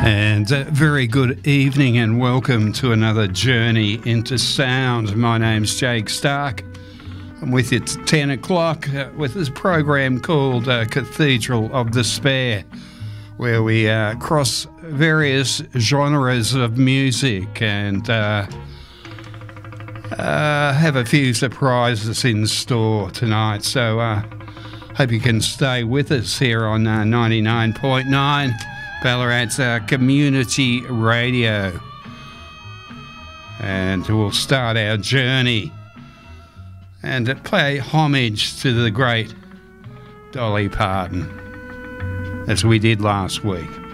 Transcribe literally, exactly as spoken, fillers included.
And a very good evening and welcome to another journey into sound. My name's Jake Stark. I'm with you at ten o'clock uh, with this program called uh, Cathedral of Despair, where we uh, cross various genres of music and uh, uh, have a few surprises in store tonight. So uh, hope you can stay with us here on uh, ninety-nine point nine. Ballarat's uh, community radio, and we'll start our journey and uh, pay homage to the great Dolly Parton as we did last week.